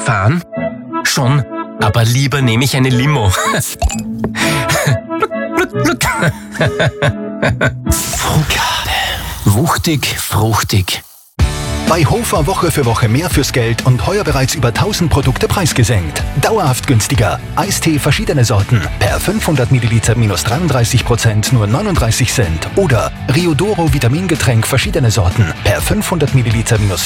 fahren? Schon, aber lieber nehme ich eine Limo. Frugal. Wuchtig, fruchtig. Bei Hofer Woche für Woche mehr fürs Geld und heuer bereits über 1000 Produkte preisgesenkt. Dauerhaft günstiger. Eistee verschiedene Sorten. Per 500 Milliliter minus 33% nur 39 Cent. Oder Riodoro Vitamingetränk verschiedene Sorten. Per 500 Milliliter minus